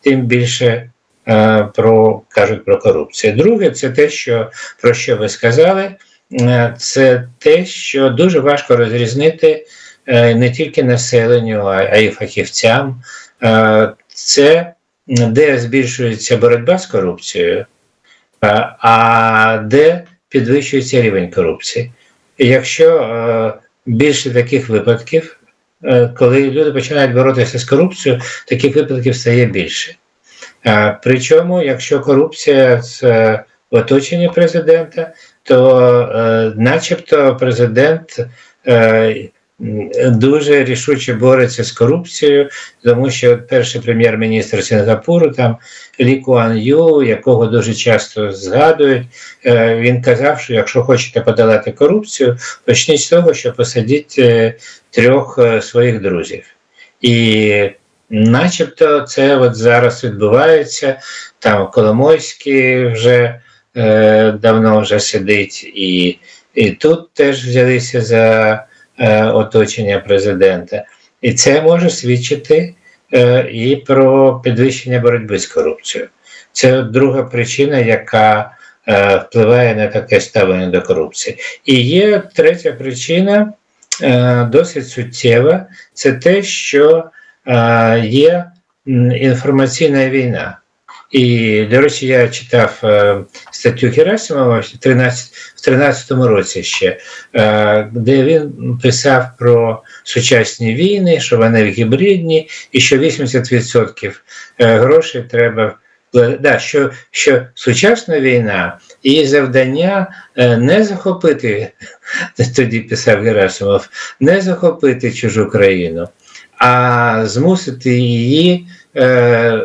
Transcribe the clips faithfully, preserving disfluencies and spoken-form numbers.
тим більше е, про, кажуть про корупцію. Друге, це те, що, про що ви сказали, е, це те, що дуже важко розрізнити е, не тільки населенню, а, а й фахівцям. Е, це де збільшується боротьба з корупцією, е, а де підвищується рівень корупції. І якщо е, більше таких випадків, е, коли люди починають боротися з корупцією, таких випадків стає більше. Е, причому, якщо корупція з е, в оточенні президента, то е, начебто президент е, дуже рішуче бореться з корупцією, тому що перший прем'єр-міністр Сінгапуру, там Лі Куан Ю, якого дуже часто згадують, він казав, що якщо хочете подолати корупцію, почніть з того, що посадіть трьох своїх друзів. І начебто це от зараз відбувається, там Коломойський вже е, давно вже сидить, і, і тут теж взялися за оточення президента. І це може свідчити е, і про підвищення боротьби з корупцією. Це друга причина, яка е, впливає на таке ставлення до корупції. І є третя причина, е, досить суттєва, це те, що е, є інформаційна війна. І, до речі, я читав е, статтю Герасимова в тринадцятому році ще, е, де він писав про сучасні війни, що вони гібридні, і що вісімдесят відсотків грошей треба, да, що, що сучасна війна і завдання е, не захопити, тоді писав Герасимов, не захопити чужу країну, а змусити її е,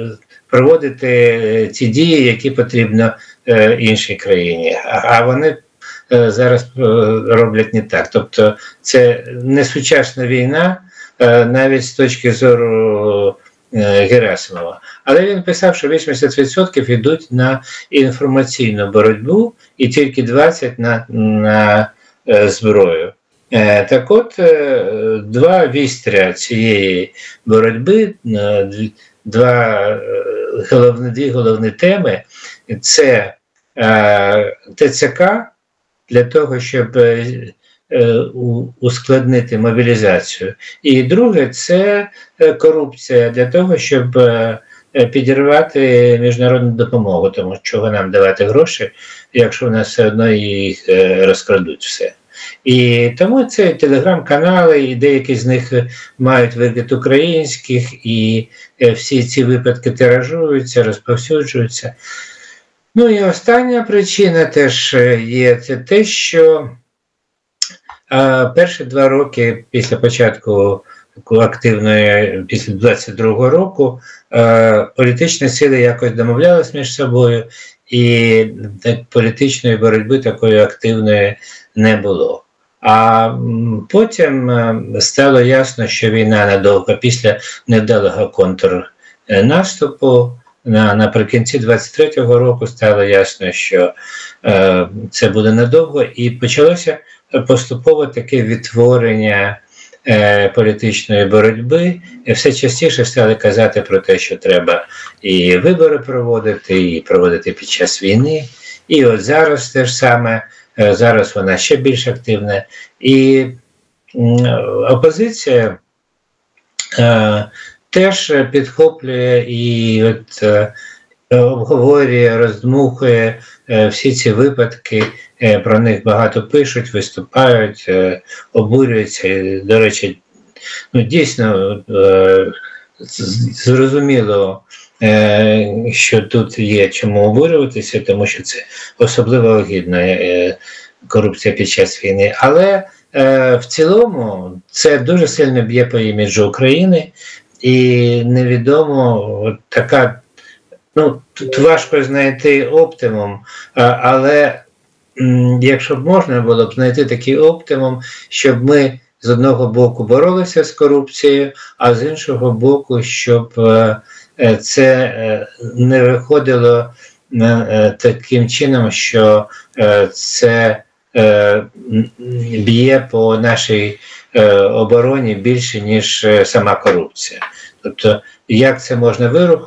проводити ті дії, які потрібно е, іншій країні. А, а вони е, зараз е, роблять не так. Тобто це не сучасна війна, е, навіть з точки зору е, Герасимова. Але він писав, що вісімдесят відсотків йдуть на інформаційну боротьбу і тільки двадцять відсотків на, на е, зброю. Е, так от, е, два вістря цієї боротьби, е, Два головні, дві головні теми – це е, ТЦК для того, щоб е, ускладнити мобілізацію. І друге – це корупція для того, щоб е, підірвати міжнародну допомогу, тому чого нам давати гроші, якщо в нас все одно їх е, розкрадуть все. І тому це телеграм-канали, і деякі з них мають вигляд українських, і всі ці випадки тиражуються, розповсюджуються. Ну і остання причина теж є, це те, що а, перші два роки після початку активної, після двадцять другого року, а, політичні сили якось домовлялись між собою, і так, політичної боротьби такої активної не було. А потім стало ясно, що війна надовго, після невдалого контрнаступу, наприкінці двадцять третього року стало ясно, що е, це буде надовго, і почалося поступово таке відтворення е, політичної боротьби. І все частіше стали казати про те, що треба і вибори проводити, і проводити під час війни. І от зараз те ж саме, зараз вона ще більш активна. І опозиція е, теж підхоплює і от, е, обговорює, роздмухує е, всі ці випадки, е, про них багато пишуть, виступають, е, обурюються. До речі, ну, дійсно е, зрозуміло, що тут є чому обурюватися, тому що це особливо огидна корупція під час війни. Але в цілому це дуже сильно б'є по іміджу України, і невідомо така, ну, тут важко знайти оптимум, але якщо б можна було б знайти такий оптимум, щоб ми з одного боку боролися з корупцією, а з іншого боку, щоб це не виходило таким чином, що це б'є по нашій обороні більше, ніж сама корупція. Тобто, як це можна вирахувати?